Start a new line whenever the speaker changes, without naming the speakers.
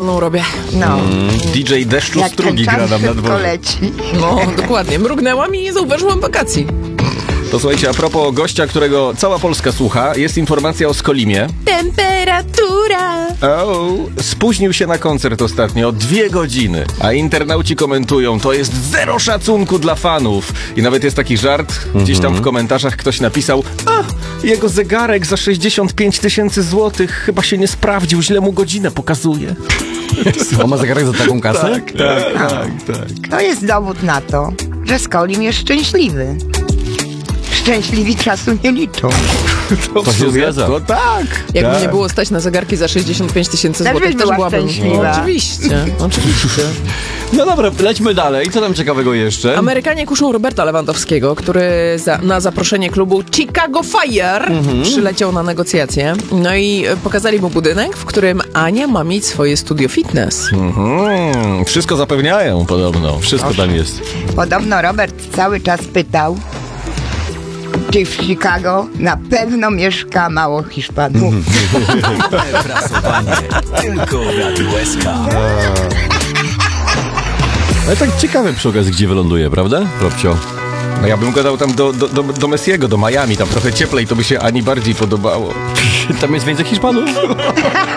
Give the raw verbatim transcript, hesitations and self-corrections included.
porządną robię.
No.
Mm, D J Deszczu
Jak
Strugi
ten
gra
czas
nam na
szybko
dworze.
leci.
No, dokładnie. Mrugnęłam i nie zauważyłam wakacji.
To słuchajcie, a propos gościa, którego cała Polska słucha, jest informacja o Skolimie.
Temperatura.
O, spóźnił się na koncert ostatnio o dwie godziny, a internauci komentują, to jest zero szacunku dla fanów. I nawet jest taki żart, gdzieś tam w komentarzach ktoś napisał, a, jego zegarek za sześćdziesiąt pięć tysięcy złotych chyba się nie sprawdził, źle mu godzinę pokazuje.
On ma zegarek za taką kasę?
Tak, tak, tak, tak.
To jest dowód na to, że Skolim jest szczęśliwy. Szczęśliwi czasu nie liczą.
To,
To
w
się
sumie-
zgadza.
To tak.
Jakby
tak.
nie było stać na zegarki za sześćdziesiąt pięć tysięcy
Też
złotych,
byś
też
była
byłabym...
szczęśliwa.
No, oczywiście, oczywiście.
No dobra, lećmy dalej. Co tam ciekawego jeszcze?
Amerykanie kuszą Roberta Lewandowskiego, który za, na zaproszenie klubu Chicago Fire przyleciał na negocjacje. No i e, pokazali mu budynek, w którym Ania ma mieć swoje studio fitness.
Mhm, wszystko zapewniają podobno.
Wszystko tam jest.
Podobno Robert cały czas pytał, czy w Chicago na pewno mieszka mało Hiszpanów.
Prasowanie tylko w Radiu S K.
Ale tak ciekawe przy okazji, gdzie wyląduje, prawda, Robcio?
No ja bym go dał tam do, do, do, do Messiego, do Miami, tam trochę cieplej, to by się Ani bardziej podobało.
Tam jest więcej Hiszpanów?